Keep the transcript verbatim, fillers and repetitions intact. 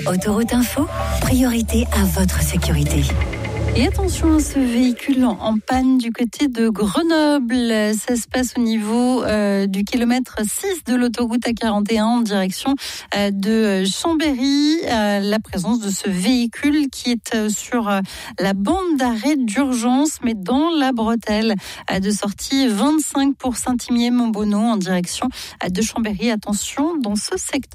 Autoroute Info, priorité à votre sécurité. Et attention à ce véhicule en panne du côté de Grenoble. Ça se passe au niveau euh, du kilomètre six de l'autoroute A quarante et un en direction euh, de Chambéry. Euh, la présence de ce véhicule qui est euh, sur euh, la bande d'arrêt d'urgence, mais dans la bretelle euh, de sortie vingt-cinq pour Saint-Imier-Montbonneau en direction euh, de Chambéry. Attention dans ce secteur.